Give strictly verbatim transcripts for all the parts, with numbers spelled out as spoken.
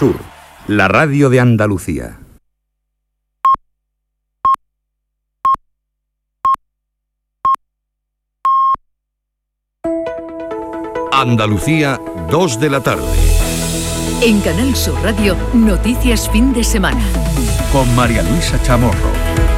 Sur, la radio de Andalucía. Andalucía, dos de la tarde. En Canal Sur Radio, Noticias Fin de Semana. Con María Luisa Chamorro.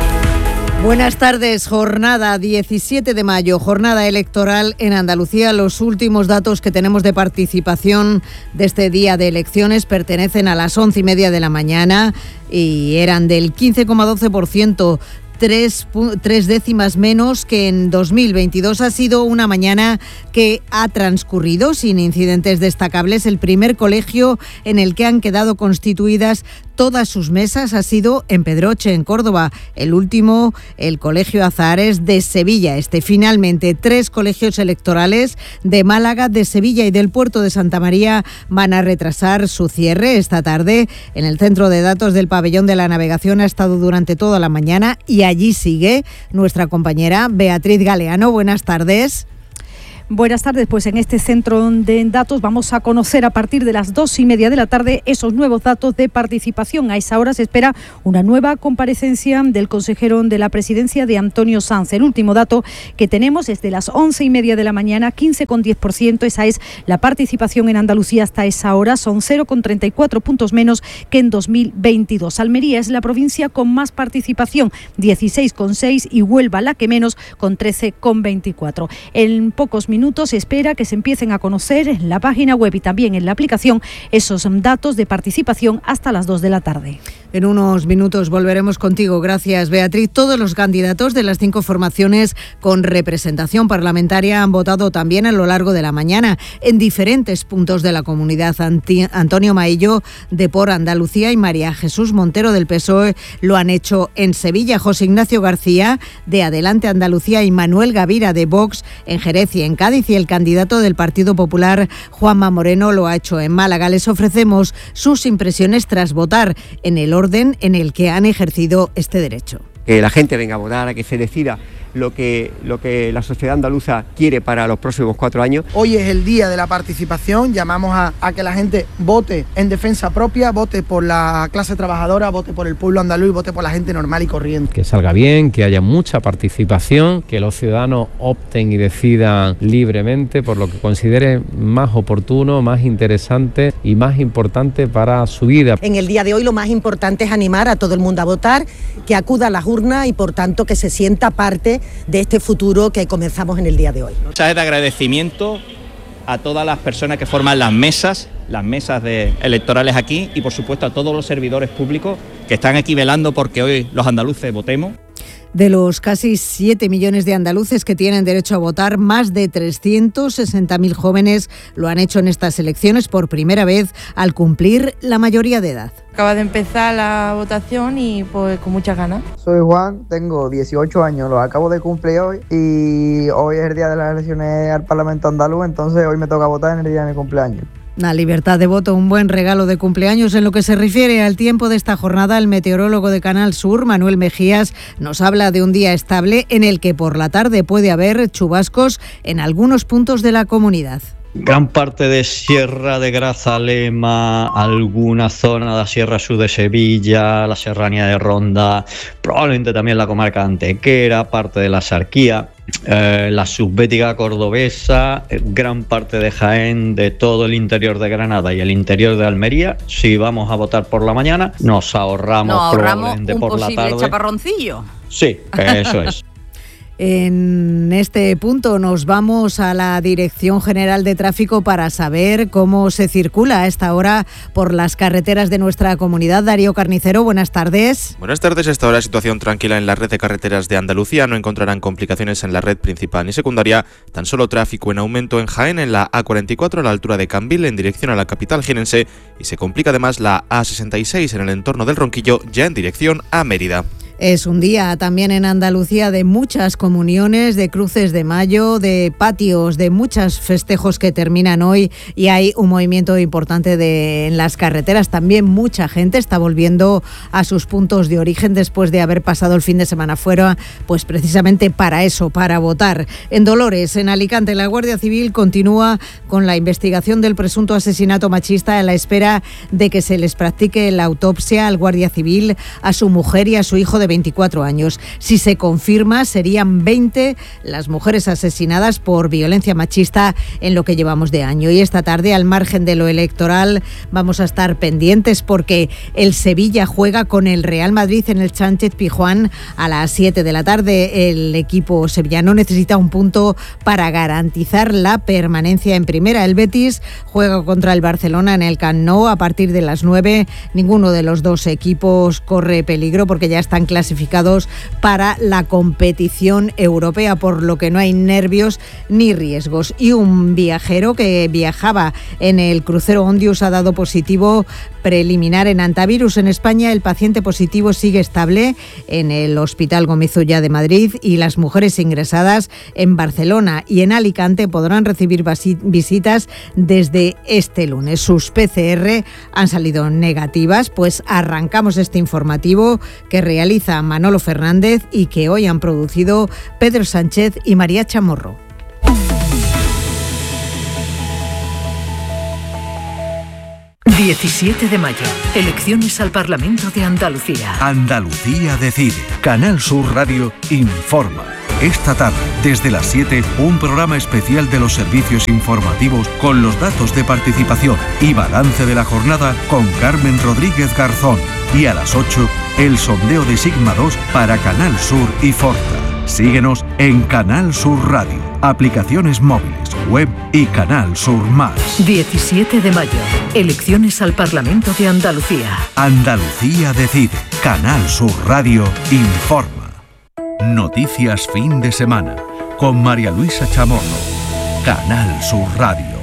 Buenas tardes, jornada diecisiete de mayo, jornada electoral en Andalucía. Los últimos datos que tenemos de participación de este día de elecciones pertenecen a las once y media de la mañana y eran del quince coma doce por ciento. Tres, tres décimas menos que en dos mil veintidós. Ha sido una mañana que ha transcurrido sin incidentes destacables. El primer colegio en el que han quedado constituidas todas sus mesas ha sido en Pedroche, en Córdoba. El último, el Colegio Azahares de Sevilla. Este finalmente, tres colegios electorales de Málaga, de Sevilla y del Puerto de Santa María van a retrasar su cierre esta tarde. En el centro de datos del Pabellón de la Navegación ha estado durante toda la mañana y allí sigue nuestra compañera Beatriz Galeano. Buenas tardes. Buenas tardes, pues en este centro de datos vamos a conocer a partir de las dos y media de la tarde esos nuevos datos de participación. A esa hora se espera una nueva comparecencia del consejero de la Presidencia, de Antonio Sanz. El último dato que tenemos es de las once y media de la mañana, quince coma diez por ciento. Esa es la participación en Andalucía hasta esa hora. Son cero coma treinta y cuatro puntos menos que en dos mil veintidós. Almería es la provincia con más participación, dieciséis coma seis, y Huelva la que menos, con trece coma veinticuatro. En pocos minutos se espera que se empiecen a conocer en la página web y también en la aplicación esos datos de participación hasta las dos de la tarde. En unos minutos volveremos contigo. Gracias, Beatriz. Todos los candidatos de las cinco formaciones con representación parlamentaria han votado también a lo largo de la mañana en diferentes puntos de la comunidad. Antonio Maillo, de Por Andalucía, y María Jesús Montero, del P S O E, lo han hecho en Sevilla. José Ignacio García, de Adelante Andalucía, y Manuel Gavira, de Vox, en Jerez y en Cádiz. Y el candidato del Partido Popular, Juanma Moreno, lo ha hecho en Málaga. Les ofrecemos sus impresiones tras votar en el orden en el que han ejercido este derecho. Que la gente venga a votar, a que se decida lo que, lo que la sociedad andaluza quiere para los próximos cuatro años. Hoy es el día de la participación, llamamos a, a que la gente vote en defensa propia, vote por la clase trabajadora, vote por el pueblo andaluz y vote por la gente normal y corriente. Que salga bien, que haya mucha participación, que los ciudadanos opten y decidan libremente por lo que consideren más oportuno, más interesante y más importante para su vida. En el día de hoy lo más importante es animar a todo el mundo a votar, que acuda a las urnas y por tanto que se sienta parte de este futuro que comenzamos en el día de hoy. Un mensaje de agradecimiento a todas las personas que forman las mesas, las mesas de electorales aquí, y por supuesto a todos los servidores públicos que están aquí velando porque hoy los andaluces votemos. De los casi siete millones de andaluces que tienen derecho a votar, más de trescientos sesenta mil jóvenes lo han hecho en estas elecciones por primera vez al cumplir la mayoría de edad. Acaba de empezar la votación y pues con muchas ganas. Soy Juan, tengo dieciocho años, lo acabo de cumplir hoy y hoy es el día de las elecciones al Parlamento andaluz, entonces hoy me toca votar en el día de mi cumpleaños. La libertad de voto, un buen regalo de cumpleaños. En lo que se refiere al tiempo de esta jornada, el meteorólogo de Canal Sur, Manuel Mejías, nos habla de un día estable en el que por la tarde puede haber chubascos en algunos puntos de la comunidad. Gran parte de Sierra de Grazalema, alguna zona de la Sierra Sur de Sevilla, la Serranía de Ronda, probablemente también la comarca de Antequera, parte de la Sarquía, eh, la subbética cordobesa, eh, gran parte de Jaén, de todo el interior de Granada y el interior de Almería. Si vamos a votar por la mañana, nos ahorramos, nos ahorramos probablemente un por la tarde. posible chaparroncillo. Sí, eso es. En este punto nos vamos a la Dirección General de Tráfico para saber cómo se circula a esta hora por las carreteras de nuestra comunidad. Darío Carnicero, buenas tardes. Buenas tardes. A esta hora situación tranquila en la red de carreteras de Andalucía. No encontrarán complicaciones en la red principal ni secundaria. Tan solo tráfico en aumento en Jaén, en la A cuarenta y cuatro a la altura de Cambil en dirección a la capital jienense, y se complica además la A sesenta y seis en el entorno del Ronquillo ya en dirección a Mérida. Es un día también en Andalucía de muchas comuniones, de cruces de mayo, de patios, de muchos festejos que terminan hoy y hay un movimiento importante de, en las carreteras. También mucha gente está volviendo a sus puntos de origen después de haber pasado el fin de semana fuera, pues precisamente para eso, para votar. En Dolores, en Alicante, la Guardia Civil continúa con la investigación del presunto asesinato machista a la espera de que se les practique la autopsia al Guardia Civil, a su mujer y a su hijo de veinticuatro años. Si se confirma, serían veinte las mujeres asesinadas por violencia machista en lo que llevamos de año. Y esta tarde, al margen de lo electoral, vamos a estar pendientes porque el Sevilla juega con el Real Madrid en el Sánchez-Pizjuán a las siete de la tarde. El equipo sevillano necesita un punto para garantizar la permanencia en primera. El Betis juega contra el Barcelona en el Camp Nou a partir de las nueve. Ninguno de los dos equipos corre peligro porque ya están clasificados para la competición europea, por lo que no hay nervios ni riesgos. Y un viajero que viajaba en el crucero Ondius ha dado positivo preliminar en antivirus. En España el paciente positivo sigue estable en el Hospital Gómez Ulla de Madrid y las mujeres ingresadas en Barcelona y en Alicante podrán recibir visitas desde este lunes. Sus P C R han salido negativas, pues arrancamos este informativo que realiza Manolo Fernández y que hoy han producido Pedro Sánchez y María Chamorro. diecisiete de mayo, elecciones al Parlamento de Andalucía. Andalucía decide. Canal Sur Radio informa. Esta tarde, desde las siete, un programa especial de los servicios informativos con los datos de participación y balance de la jornada con Carmen Rodríguez Garzón. Y a las ocho, el sondeo de Sigma dos para Canal Sur y Forta. Síguenos en Canal Sur Radio, aplicaciones móviles, web y Canal Sur Más. diecisiete de mayo, elecciones al Parlamento de Andalucía. Andalucía decide. Canal Sur Radio informa. Noticias fin de semana con María Luisa Chamorro. Canal Sur Radio.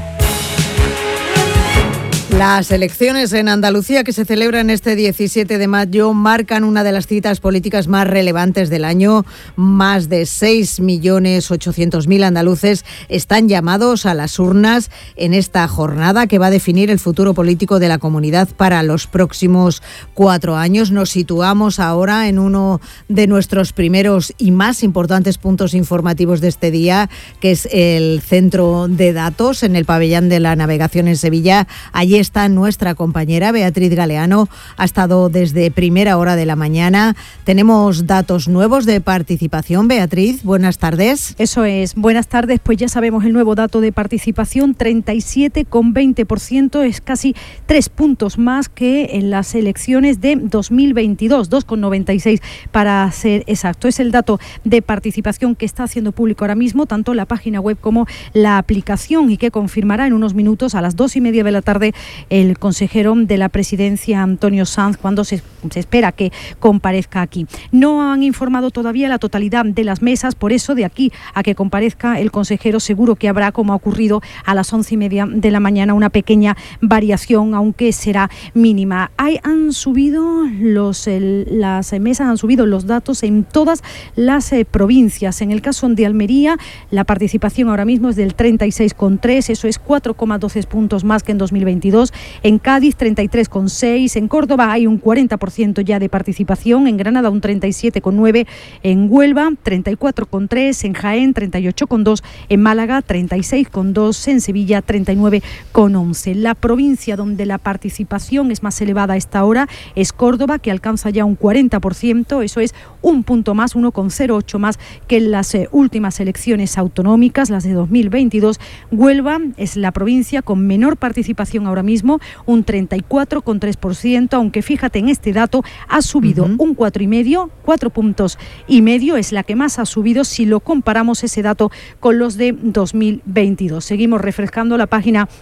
Las elecciones en Andalucía que se celebran este diecisiete de mayo marcan una de las citas políticas más relevantes del año. Más de seis millones ochocientos mil andaluces están llamados a las urnas en esta jornada que va a definir el futuro político de la comunidad para los próximos cuatro años. Nos situamos ahora en uno de nuestros primeros y más importantes puntos informativos de este día, que es el Centro de Datos en el Pabellón de la Navegación en Sevilla. Allí está nuestra compañera Beatriz Galeano, ha estado desde primera hora de la mañana. Tenemos datos nuevos de participación. Beatriz, buenas tardes. Eso es, buenas tardes. Pues ya sabemos el nuevo dato de participación, treinta y siete coma veinte por ciento, es casi tres puntos más que en las elecciones de dos mil veintidós, dos coma noventa y seis para ser exacto. Es el dato de participación que está haciendo público ahora mismo tanto la página web como la aplicación y que confirmará en unos minutos a las dos y media de la tarde el consejero de la presidencia, Antonio Sanz, cuando se, se espera que comparezca aquí. No han informado todavía la totalidad de las mesas, por eso de aquí a que comparezca el consejero seguro que habrá, como ha ocurrido a las once y media de la mañana, una pequeña variación, aunque será mínima. Hay, han subido los, el, las mesas, han subido los datos en todas las eh, provincias. En el caso de Almería, la participación ahora mismo es del treinta y seis coma tres, eso es cuatro coma doce puntos más que en dos mil veintidós. En Cádiz treinta y tres coma seis, en Córdoba hay un cuarenta por ciento ya de participación, en Granada un treinta y siete coma nueve, en Huelva treinta y cuatro coma tres, en Jaén treinta y ocho coma dos, en Málaga treinta y seis coma dos, en Sevilla treinta y nueve coma once. La provincia donde la participación es más elevada a esta hora es Córdoba, que alcanza ya un cuarenta por ciento, eso es un punto más, uno coma cero ocho más que en las eh, últimas elecciones autonómicas, las de dos mil veintidós. Huelva es la provincia con menor participación ahora mismo, un treinta y cuatro coma tres por ciento, aunque fíjate en este dato, ha subido uh-huh. un cuatro y medio, cuatro puntos y medio, es la que más ha subido si lo comparamos ese dato con los de dos mil veintidós. Seguimos refrescando la página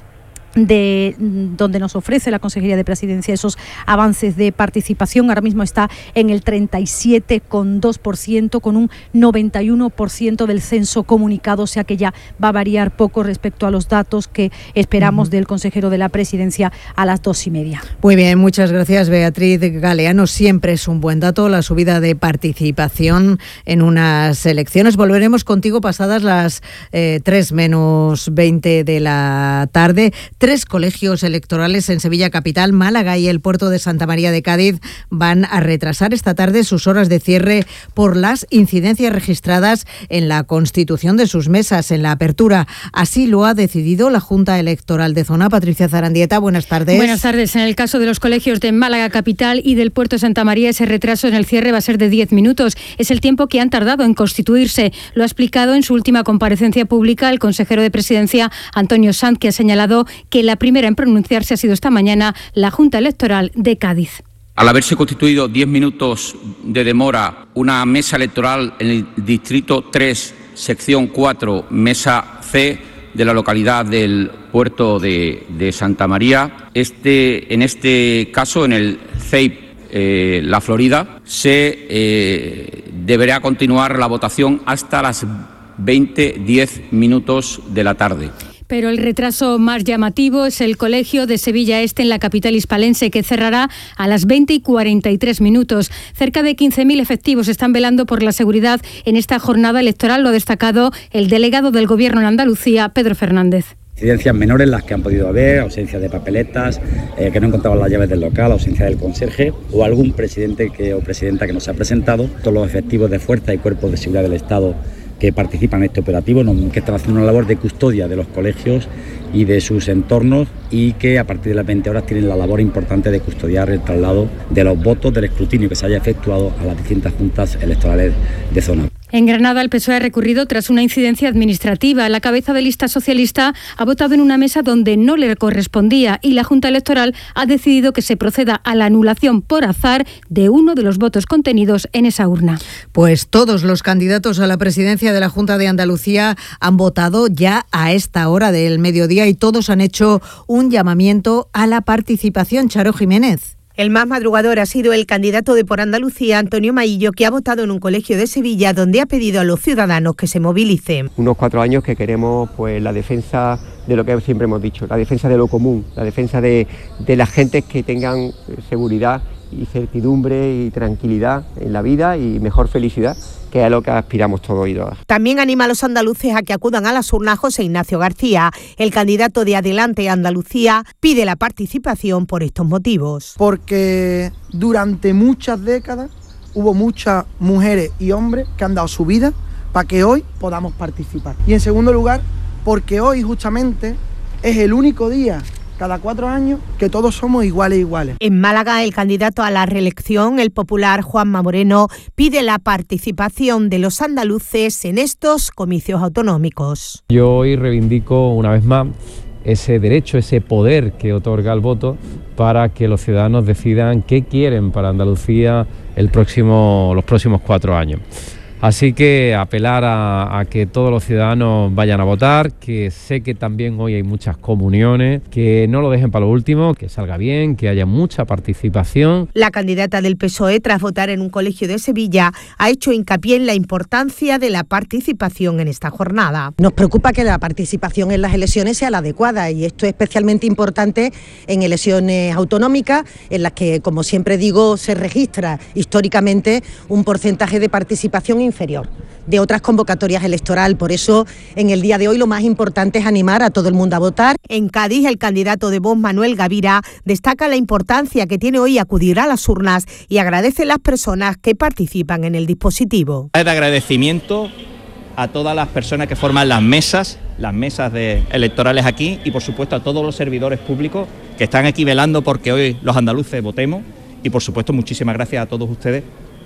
de donde nos ofrece la Consejería de Presidencia esos avances de participación. Ahora mismo está en el treinta y siete coma dos por ciento con un noventa y uno por ciento del censo comunicado, o sea que ya va a variar poco respecto a los datos que esperamos uh-huh. del consejero de la Presidencia a las dos y media. Muy bien, muchas gracias, Beatriz Galeano. Siempre es un buen dato la subida de participación en unas elecciones. Volveremos contigo pasadas las eh, tres menos veinte de la tarde. Tres colegios electorales en Sevilla Capital, Málaga y el puerto de Santa María de Cádiz van a retrasar esta tarde sus horas de cierre por las incidencias registradas en la constitución de sus mesas en la apertura. Así lo ha decidido la Junta Electoral de Zona. Patricia Zarandieta, buenas tardes. Buenas tardes. En el caso de los colegios de Málaga Capital y del puerto de Santa María, ese retraso en el cierre va a ser de diez minutos. Es el tiempo que han tardado en constituirse. Lo ha explicado en su última comparecencia pública el consejero de Presidencia, Antonio Sanz, que ha señalado que la primera en pronunciarse ha sido esta mañana la Junta Electoral de Cádiz. Al haberse constituido diez minutos de demora una mesa electoral en el distrito tres, sección cuatro, mesa C de la localidad del puerto de, de Santa María, este, en este caso en el C E I P eh, La Florida, se eh, deberá continuar la votación hasta las veinte diez minutos de la tarde. Pero el retraso más llamativo es el colegio de Sevilla Este en la capital hispalense, que cerrará a las veinte y cuarenta y tres minutos. Cerca de quince mil efectivos están velando por la seguridad en esta jornada electoral, lo ha destacado el delegado del Gobierno en Andalucía, Pedro Fernández. Incidencias menores las que han podido haber, ausencia de papeletas, eh, que no encontraban las llaves del local, ausencia del conserje o algún presidente que, o presidenta que no se ha presentado. Todos los efectivos de fuerza y cuerpos de seguridad del Estado que participan en este operativo, que están haciendo una labor de custodia de los colegios y de sus entornos, y que a partir de las veinte horas tienen la labor importante de custodiar el traslado de los votos del escrutinio que se haya efectuado a las distintas juntas electorales de zona. En Granada, el P S O E ha recurrido tras una incidencia administrativa. La cabeza de lista socialista ha votado en una mesa donde no le correspondía y la Junta Electoral ha decidido que se proceda a la anulación por azar de uno de los votos contenidos en esa urna. Pues todos los candidatos a la presidencia de la Junta de Andalucía han votado ya a esta hora del mediodía y todos han hecho un llamamiento a la participación. Charo Jiménez. El más madrugador ha sido el candidato de Por Andalucía, Antonio Maillo, que ha votado en un colegio de Sevilla donde ha pedido a los ciudadanos que se movilicen. Unos cuatro años que queremos pues la defensa de lo que siempre hemos dicho, la defensa de lo común, la defensa de, de las gentes que tengan seguridad y certidumbre y tranquilidad en la vida y mejor felicidad, que es a lo que aspiramos todos y todas. También anima a los andaluces a que acudan a las urnas. José Ignacio García, el candidato de Adelante Andalucía, pide la participación por estos motivos. Porque durante muchas décadas hubo muchas mujeres y hombres que han dado su vida para que hoy podamos participar. Y en segundo lugar, porque hoy justamente es el único día cada cuatro años que todos somos iguales iguales. En Málaga, el candidato a la reelección, el popular Juanma Moreno, pide la participación de los andaluces en estos comicios autonómicos. Yo hoy reivindico una vez más ese derecho, ese poder que otorga el voto para que los ciudadanos decidan qué quieren para Andalucía el próximo, los próximos cuatro años. Así que apelar a, a que todos los ciudadanos vayan a votar, que sé que también hoy hay muchas comuniones, que no lo dejen para lo último, que salga bien, que haya mucha participación. La candidata del P S O E, tras votar en un colegio de Sevilla, ha hecho hincapié en la importancia de la participación en esta jornada. Nos preocupa que la participación en las elecciones sea la adecuada, y esto es especialmente importante en elecciones autonómicas, en las que, como siempre digo, se registra históricamente un porcentaje de participación inferior de otras convocatorias electorales. Por eso, en el día de hoy lo más importante es animar a todo el mundo a votar. En Cádiz, el candidato de Vox, Manuel Gavira, destaca la importancia que tiene hoy acudir a las urnas y agradece a las personas que participan en el dispositivo. Es de agradecimiento a todas las personas que forman las mesas, las mesas de electorales aquí, y por supuesto a todos los servidores públicos que están aquí velando porque hoy los andaluces votemos, y por supuesto muchísimas gracias a todos ustedes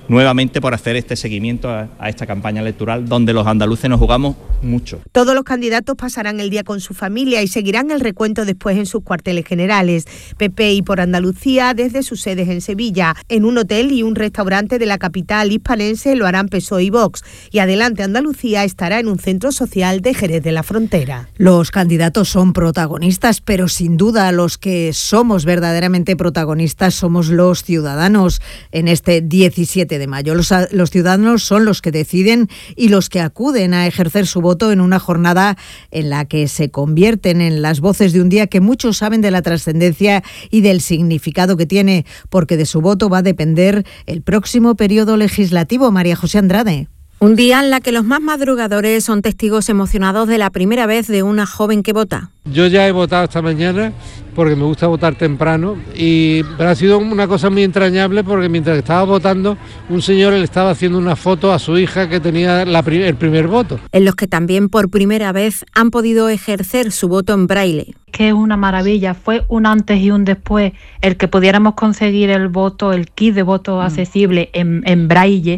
nuevamente por hacer este seguimiento a, a esta campaña electoral donde los andaluces nos jugamos mucho. Todos los candidatos pasarán el día con su familia y seguirán el recuento después en sus cuarteles generales. P P y por Andalucía desde sus sedes en Sevilla. En un hotel y un restaurante de la capital hispanense lo harán P S O E y Vox. Y Adelante Andalucía estará en un centro social de Jerez de la Frontera. Los candidatos son protagonistas, pero sin duda los que somos verdaderamente protagonistas somos los ciudadanos en este diecisiete de mayo. Los, los ciudadanos son los que deciden y los que acuden a ejercer su voto en una jornada en la que se convierten en las voces de un día que muchos saben de la trascendencia y del significado que tiene, porque de su voto va a depender el próximo periodo legislativo. María José Andrade. Un día en la que los más madrugadores son testigos emocionados de la primera vez de una joven que vota. Yo ya he votado esta mañana porque me gusta votar temprano y pero ha sido una cosa muy entrañable porque mientras estaba votando un señor le estaba haciendo una foto a su hija que tenía la, el primer voto. En los que también por primera vez han podido ejercer su voto en braille. Que es una maravilla, fue un antes y un después el que pudiéramos conseguir el voto, el kit de voto accesible en, en braille.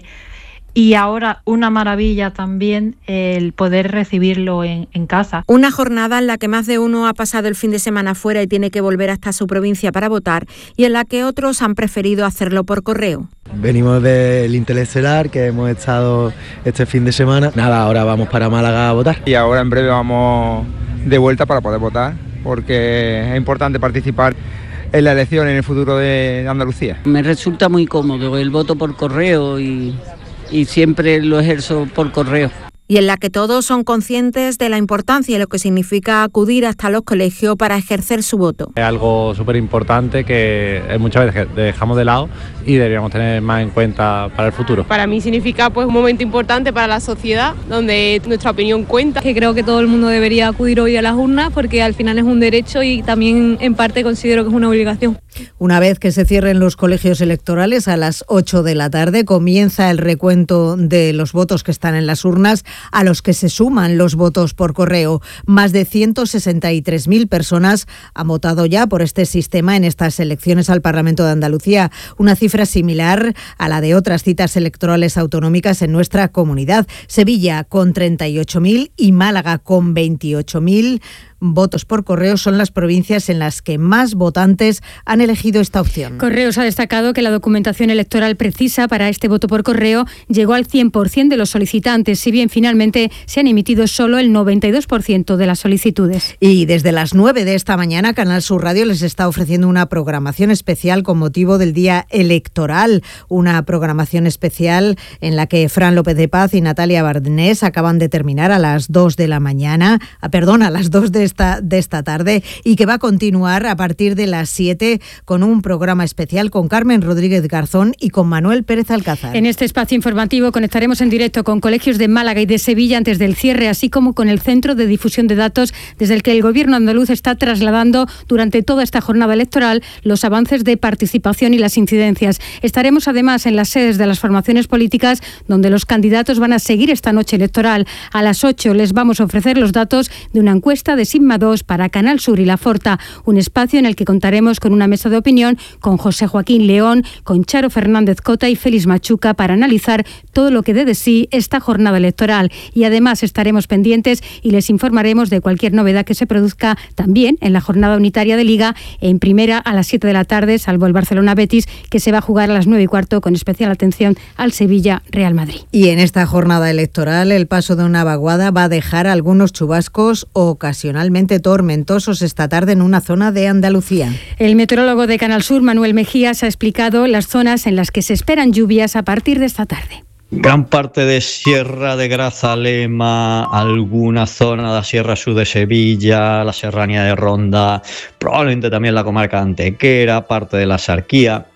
Y ahora una maravilla también el poder recibirlo en, en casa. Una jornada en la que más de uno ha pasado el fin de semana fuera y tiene que volver hasta su provincia para votar y en la que otros han preferido hacerlo por correo. Venimos del Interestelar, que hemos estado este fin de semana. Nada, ahora vamos para Málaga a votar. Y ahora en breve vamos de vuelta para poder votar, porque es importante participar en la elección en el futuro de Andalucía. Me resulta muy cómodo el voto por correo y... y siempre lo ejerzo por correo. Y en la que todos son conscientes de la importancia y lo que significa acudir hasta los colegios para ejercer su voto. Es algo súper importante que muchas veces dejamos de lado y deberíamos tener más en cuenta para el futuro. Para mí significa pues un momento importante para la sociedad, donde nuestra opinión cuenta. Que creo que todo el mundo debería acudir hoy a las urnas porque al final es un derecho y también en parte considero que es una obligación. Una vez que se cierren los colegios electorales a las ocho de la tarde, comienza el recuento de los votos que están en las urnas, a los que se suman los votos por correo. Más de ciento sesenta y tres mil personas han votado ya por este sistema en estas elecciones al Parlamento de Andalucía, una cifra similar a la de otras citas electorales autonómicas en nuestra comunidad. Sevilla con treinta y ocho mil y Málaga con veintiocho mil votos por correo son las provincias en las que más votantes han elegido esta opción. Correos ha destacado que la documentación electoral precisa para este voto por correo llegó al cien por ciento de los solicitantes, si bien finalmente se han emitido solo el noventa y dos por ciento de las solicitudes. Y desde las nueve de esta mañana, Canal Sur Radio les está ofreciendo una programación especial con motivo del día electoral, una programación especial en la que Fran López de Paz y Natalia Barnés acaban de terminar a las dos de la mañana, ah, perdón, a las dos de esta, de esta tarde y que va a continuar a partir de las siete con un programa especial con Carmen Rodríguez Garzón y con Manuel Pérez Alcázar. En este espacio informativo conectaremos en directo con colegios de Málaga y de Sevilla antes del cierre, así como con el Centro de Difusión de Datos desde el que el Gobierno andaluz está trasladando durante toda esta jornada electoral los avances de participación y las incidencias. Estaremos además en las sedes de las formaciones políticas donde los candidatos van a seguir esta noche electoral. A las ocho les vamos a ofrecer los datos de una encuesta de Sigma dos para Canal Sur y La Forta, un espacio en el que contaremos con una mesa de opinión con José Joaquín León, con Charo Fernández Cota y Félix Machuca para analizar todo lo que dé de sí esta jornada electoral. Y además estaremos pendientes y les informaremos de cualquier novedad que se produzca también en la jornada unitaria de Liga en primera a las siete de la tarde, salvo el Barcelona-Betis, que se va a jugar a las nueve y cuarto con especial atención al Sevilla-Real Madrid. Y en esta jornada electoral el paso de una vaguada va a dejar algunos chubascos ocasionalmente tormentosos esta tarde en una zona de Andalucía. El meteorólogo de Canal Sur, Manuel Mejías, ha explicado las zonas en las que se esperan lluvias a partir de esta tarde. Gran parte de Sierra de Grazalema, alguna zona de la Sierra Sur de Sevilla, la Serranía de Ronda, probablemente también la comarca de Antequera, parte de la Sarquía,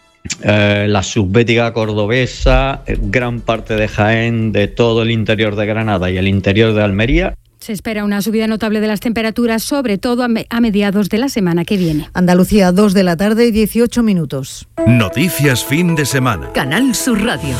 eh, la subbética cordobesa, gran parte de Jaén, de todo el interior de Granada y el interior de Almería. Se espera una subida notable de las temperaturas, sobre todo a, me- a mediados de la semana que viene. Andalucía, dos de la tarde y dieciocho minutos. Noticias fin de semana. Canal Sur Radio.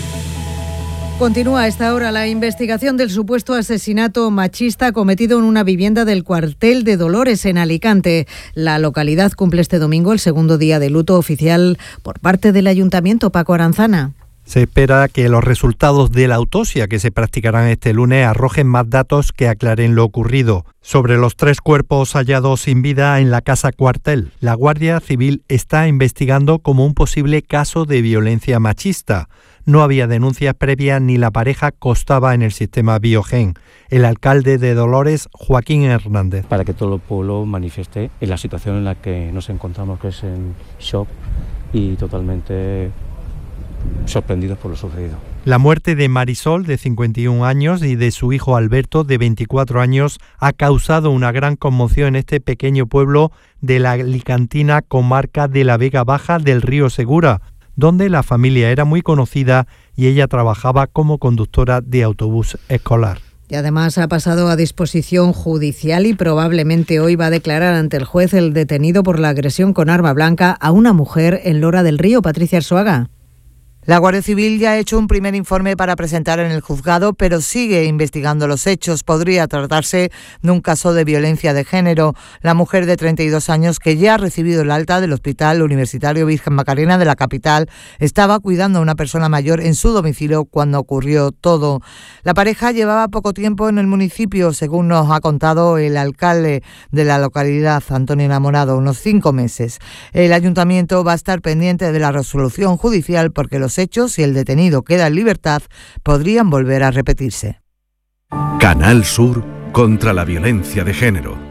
Continúa a esta hora la investigación del supuesto asesinato machista cometido en una vivienda del cuartel de Dolores en Alicante. La localidad cumple este domingo el segundo día de luto oficial por parte del Ayuntamiento. Paco Aranzana. Se espera que los resultados de la autopsia que se practicarán este lunes arrojen más datos que aclaren lo ocurrido. Sobre los tres cuerpos hallados sin vida en la casa cuartel, la Guardia Civil está investigando como un posible caso de violencia machista. No había denuncias previas ni la pareja constaba en el sistema Biogen. El alcalde de Dolores, Joaquín Hernández. Para que todo el pueblo manifieste en la situación en la que nos encontramos, que es en shock y totalmente sorprendidos por lo sucedido. La muerte de Marisol, de cincuenta y un años, y de su hijo Alberto, de veinticuatro años, ha causado una gran conmoción en este pequeño pueblo de la alicantina comarca de la Vega Baja del Río Segura, donde la familia era muy conocida y ella trabajaba como conductora de autobús escolar. Y además ha pasado a disposición judicial y probablemente hoy va a declarar ante el juez el detenido por la agresión con arma blanca a una mujer en Lora del Río. Patricia Arzuaga. La Guardia Civil ya ha hecho un primer informe para presentar en el juzgado, pero sigue investigando los hechos. Podría tratarse de un caso de violencia de género. La mujer de treinta y dos años, que ya ha recibido el alta del Hospital Universitario Virgen Macarena de la capital, estaba cuidando a una persona mayor en su domicilio cuando ocurrió todo. La pareja llevaba poco tiempo en el municipio, según nos ha contado el alcalde de la localidad, Antonio Enamorado, unos cinco meses. El ayuntamiento va a estar pendiente de la resolución judicial porque los hechos, si el detenido queda en libertad, podrían volver a repetirse. Canal Sur contra la violencia de género.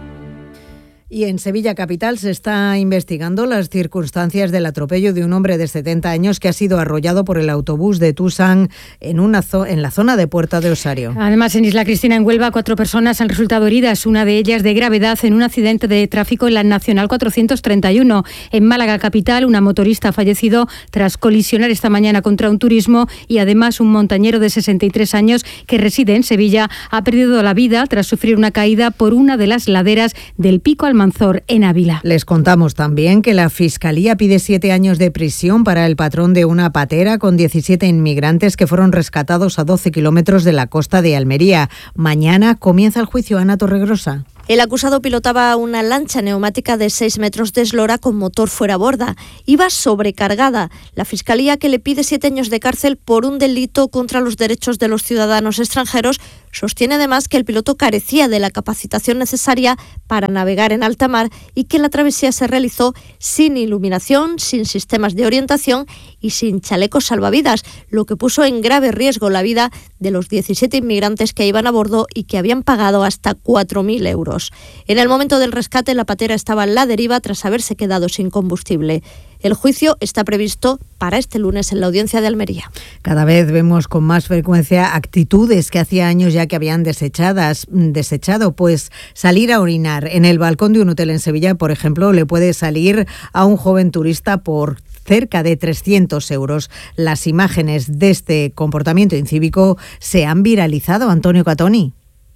Y en Sevilla capital se está investigando las circunstancias del atropello de un hombre de setenta años que ha sido arrollado por el autobús de Tusán en, una zo- en la zona de Puerta de Osario. Además, en Isla Cristina, en Huelva, cuatro personas han resultado heridas, una de ellas de gravedad, en un accidente de tráfico en la Nacional cuatrocientos treinta y uno. En Málaga capital, una motorista ha fallecido tras colisionar esta mañana contra un turismo y además un montañero de sesenta y tres años que reside en Sevilla ha perdido la vida tras sufrir una caída por una de las laderas del Pico Almanzor en Ávila. Les contamos también que la Fiscalía pide siete años de prisión para el patrón de una patera con diecisiete inmigrantes que fueron rescatados a doce kilómetros de la costa de Almería. Mañana comienza el juicio. Ana Torregrosa. El acusado pilotaba una lancha neumática de seis metros de eslora con motor fuera borda. Iba sobrecargada. La Fiscalía, que le pide siete años de cárcel por un delito contra los derechos de los ciudadanos extranjeros, sostiene además que el piloto carecía de la capacitación necesaria para navegar en alta mar y que la travesía se realizó sin iluminación, sin sistemas de orientación y sin chalecos salvavidas, lo que puso en grave riesgo la vida de los diecisiete inmigrantes que iban a bordo y que habían pagado hasta cuatro mil euros. En el momento del rescate, la patera estaba en la deriva tras haberse quedado sin combustible. El juicio está previsto para este lunes en la audiencia de Almería. Cada vez vemos con más frecuencia actitudes que hacía años ya que habían desechadas, desechado, pues salir a orinar en el balcón de un hotel en Sevilla, por ejemplo, le puede salir a un joven turista por cerca de trescientos euros. Las imágenes de este comportamiento incívico se han viralizado. Antonio Catoni.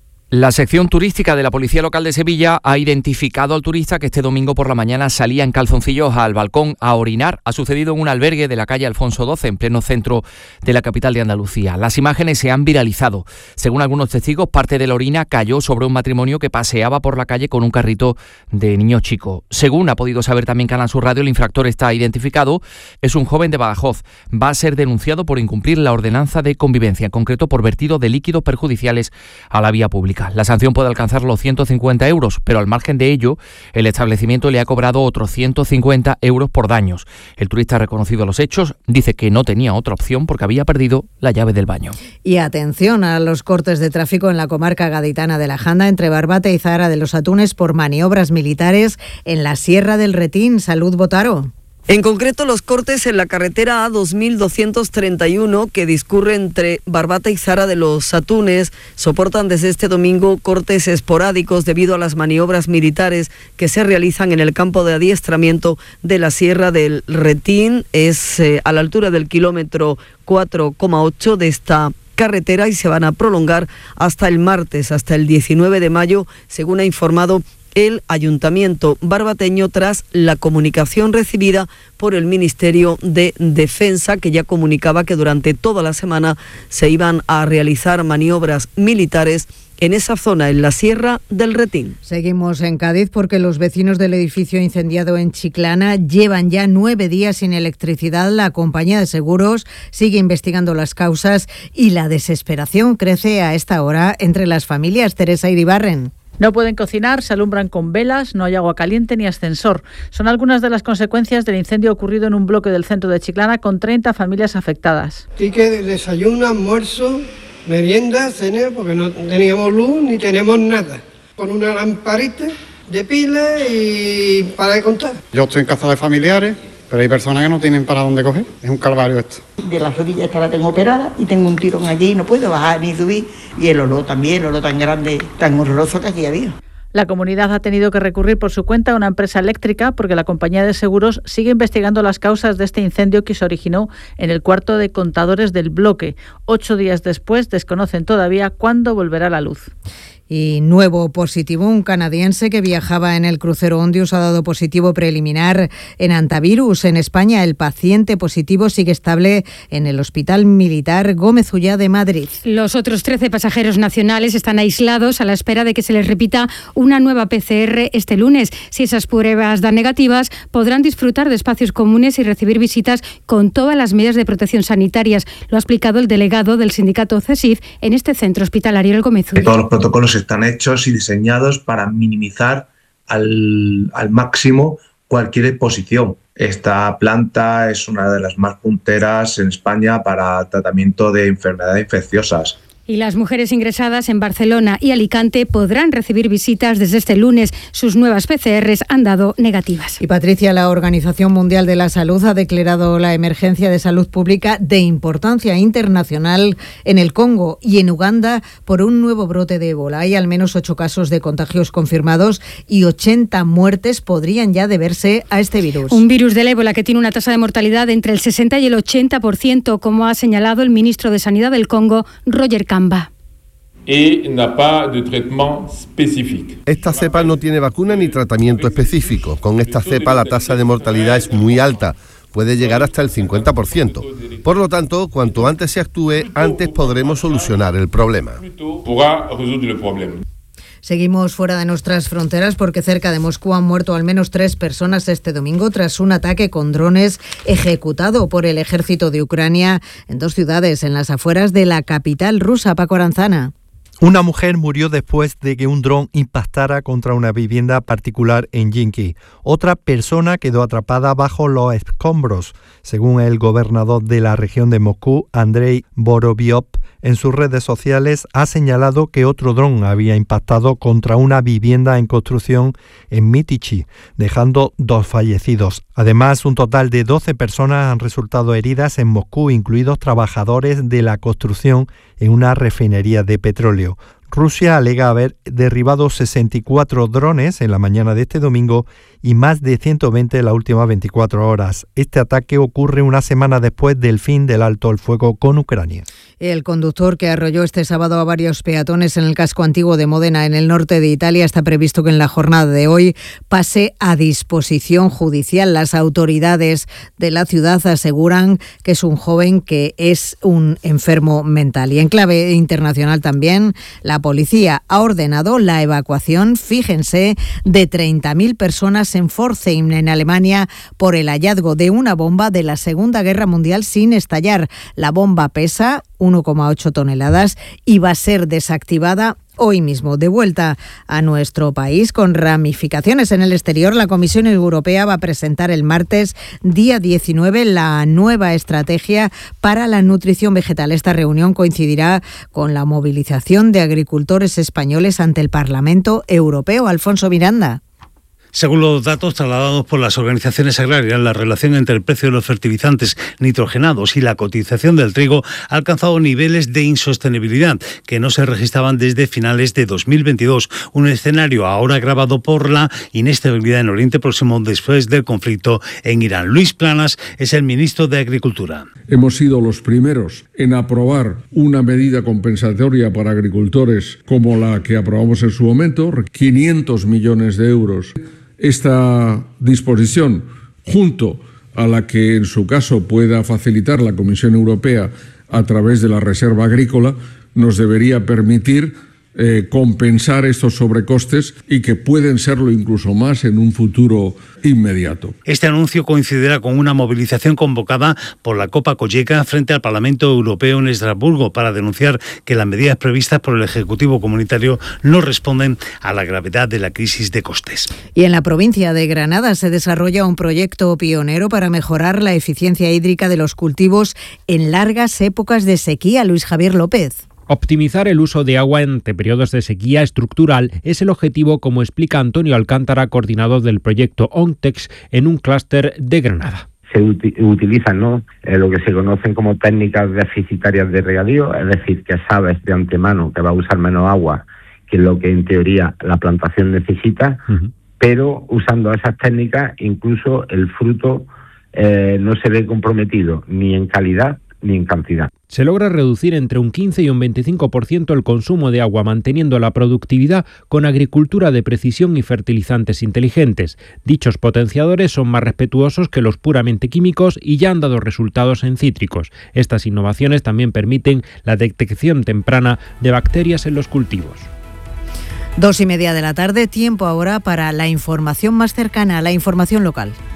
La sección turística de la Policía Local de Sevilla ha identificado al turista que este domingo por la mañana salía en calzoncillos al balcón a orinar. Ha sucedido en un albergue de la calle Alfonso doce, en pleno centro de la capital de Andalucía. Las imágenes se han viralizado. Según algunos testigos, parte de la orina cayó sobre un matrimonio que paseaba por la calle con un carrito de niño chico. Según ha podido saber también Canal Sur Radio, el infractor está identificado. Es un joven de Badajoz. Va a ser denunciado por incumplir la ordenanza de convivencia, en concreto por vertido de líquidos perjudiciales a la vía pública. La sanción puede alcanzar los ciento cincuenta euros, pero al margen de ello, el establecimiento le ha cobrado otros ciento cincuenta euros por daños. El turista ha reconocido los hechos, dice que no tenía otra opción porque había perdido la llave del baño. Y atención a los cortes de tráfico en la comarca gaditana de la Janda, entre Barbate y Zahara de los Atunes, por maniobras militares en la Sierra del Retín. Salud, Botaro. En concreto, los cortes en la carretera A dos mil doscientos treinta y uno, que discurre entre Barbate y Zahara de los Atunes, soportan desde este domingo cortes esporádicos debido a las maniobras militares que se realizan en el campo de adiestramiento de la Sierra del Retín. Es eh, a la altura del kilómetro cuatro coma ocho de esta carretera y se van a prolongar hasta el martes, hasta el diecinueve de mayo, según ha informado el Ayuntamiento barbateño tras la comunicación recibida por el Ministerio de Defensa, que ya comunicaba que durante toda la semana se iban a realizar maniobras militares en esa zona, en la Sierra del Retín. Seguimos en Cádiz porque los vecinos del edificio incendiado en Chiclana llevan ya nueve días sin electricidad. La compañía de seguros sigue investigando las causas y la desesperación crece a esta hora entre las familias. Teresa Iribarren. No pueden cocinar, se alumbran con velas, no hay agua caliente ni ascensor. Son algunas de las consecuencias del incendio ocurrido en un bloque del centro de Chiclana con treinta familias afectadas. Ticket de desayuno, almuerzo, merienda, cena, porque no teníamos luz ni tenemos nada. Con una lamparita de pila y para de contar. Yo estoy en casa de familiares, pero hay personas que no tienen para dónde coger. Es un calvario esto. De la rodilla esta la tengo operada y tengo un tirón allí y no puedo bajar ni subir. Y el olor también, el olor tan grande, tan horroroso que aquí había. La comunidad ha tenido que recurrir por su cuenta a una empresa eléctrica porque la compañía de seguros sigue investigando las causas de este incendio que se originó en el cuarto de contadores del bloque. Ocho días después desconocen todavía cuándo volverá la luz. Y nuevo positivo, un canadiense que viajaba en el crucero Ondius ha dado positivo preliminar en antivirus. En España, el paciente positivo sigue estable en el Hospital Militar Gómez Ullá de Madrid. Los otros trece pasajeros nacionales están aislados a la espera de que se les repita una nueva P C R este lunes. Si esas pruebas dan negativas, podrán disfrutar de espacios comunes y recibir visitas con todas las medidas de protección sanitarias. Lo ha explicado el delegado del sindicato CESIF en este centro hospitalario, el Gómez Ullá. Todos los protocolos están hechos y diseñados para minimizar al, al máximo cualquier exposición. Esta planta es una de las más punteras en España para tratamiento de enfermedades infecciosas. Y las mujeres ingresadas en Barcelona y Alicante podrán recibir visitas desde este lunes. Sus nuevas P C Rs han dado negativas. Y Patricia, la Organización Mundial de la Salud ha declarado la emergencia de salud pública de importancia internacional en el Congo y en Uganda por un nuevo brote de ébola. Hay al menos ocho casos de contagios confirmados y ochenta muertes podrían ya deberse a este virus. Un virus del ébola que tiene una tasa de mortalidad entre el sesenta y el ochenta por ciento, como ha señalado el ministro de Sanidad del Congo, Roger Kamba. Esta cepa no tiene vacuna ni tratamiento específico. Con esta cepa la tasa de mortalidad es muy alta, puede llegar hasta el cincuenta por ciento. Por lo tanto, cuanto antes se actúe, antes podremos solucionar el problema. Seguimos fuera de nuestras fronteras porque cerca de Moscú han muerto al menos tres personas este domingo tras un ataque con drones ejecutado por el ejército de Ucrania en dos ciudades en las afueras de la capital rusa. Paco Aranzana. Una mujer murió después de que un dron impactara contra una vivienda particular en Yinki. Otra persona quedó atrapada bajo los escombros. Según el gobernador de la región de Moscú, Andrei Vorobyov, en sus redes sociales ha señalado que otro dron había impactado contra una vivienda en construcción en Mitichi, dejando dos fallecidos. Además, un total de doce personas han resultado heridas en Moscú, incluidos trabajadores de la construcción en una refinería de petróleo. Rusia alega haber derribado sesenta y cuatro drones en la mañana de este domingo y más de ciento veinte en las últimas veinticuatro horas. Este ataque ocurre una semana después del fin del alto el fuego con Ucrania. El conductor que arrolló este sábado a varios peatones en el casco antiguo de Módena, en el norte de Italia, está previsto que en la jornada de hoy pase a disposición judicial. Las autoridades de la ciudad aseguran que es un joven que es un enfermo mental. Y en clave internacional también, la policía ha ordenado la evacuación, fíjense, de treinta mil personas en Pforzheim, en Alemania, por el hallazgo de una bomba de la Segunda Guerra Mundial sin estallar. La bomba pesa uno coma ocho toneladas y va a ser desactivada hoy mismo. De vuelta a nuestro país con ramificaciones en el exterior, la Comisión Europea va a presentar el martes, día diecinueve, la nueva estrategia para la nutrición vegetal. Esta reunión coincidirá con la movilización de agricultores españoles ante el Parlamento Europeo. Alfonso Miranda. Según los datos trasladados por las organizaciones agrarias, la relación entre el precio de los fertilizantes nitrogenados y la cotización del trigo ha alcanzado niveles de insostenibilidad que no se registraban desde finales de dos mil veintidós, un escenario ahora agravado por la inestabilidad en Oriente Próximo después del conflicto en Irán. Luis Planas es el ministro de Agricultura. Hemos sido los primeros en aprobar una medida compensatoria para agricultores como la que aprobamos en su momento, quinientos millones de euros. Esta disposición, junto a la que en su caso pueda facilitar la Comisión Europea a través de la Reserva Agrícola, nos debería permitir eh, compensar estos sobrecostes y que pueden serlo incluso más en un futuro inmediato. Este anuncio coincidirá con una movilización convocada por la Copa Cogeca frente al Parlamento Europeo en Estrasburgo para denunciar que las medidas previstas por el Ejecutivo Comunitario no responden a la gravedad de la crisis de costes. Y en la provincia de Granada se desarrolla un proyecto pionero para mejorar la eficiencia hídrica de los cultivos en largas épocas de sequía. Luis Javier López. Optimizar el uso de agua entre periodos de sequía estructural es el objetivo, como explica Antonio Alcántara, coordinador del proyecto ONTEX en un clúster de Granada. Se uti- utilizan ¿no? eh, lo que se conocen como técnicas deficitarias de regadío, es decir, que sabes de antemano que va a usar menos agua que lo que en teoría la plantación necesita, uh-huh. pero usando esas técnicas incluso el fruto eh, no se ve comprometido ni en calidad ni en cantidad. Se logra reducir entre un quince y un veinticinco por ciento el consumo de agua, manteniendo la productividad con agricultura de precisión y fertilizantes inteligentes. Dichos potenciadores son más respetuosos que los puramente químicos y ya han dado resultados en cítricos. Estas innovaciones también permiten la detección temprana de bacterias en los cultivos. Dos y media de la tarde, tiempo ahora para la información más cercana, la información local.